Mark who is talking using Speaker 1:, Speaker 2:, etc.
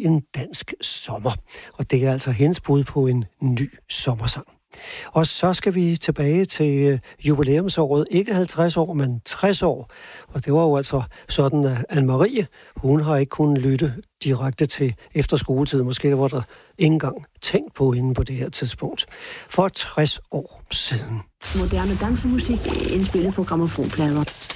Speaker 1: en dansk sommer. Og det er altså hendes bud på en ny sommersang. Og så skal vi tilbage til jubilæumsåret. Ikke 50 år, men 60 år. Og det var jo altså sådan, at Anne-Marie, hun har ikke kunnet lytte direkte til efterskoletid. Måske var der ikke engang tænkt på hende på det her tidspunkt. For 60 år siden.
Speaker 2: Moderne dansemusik indspillet på grammofonplader.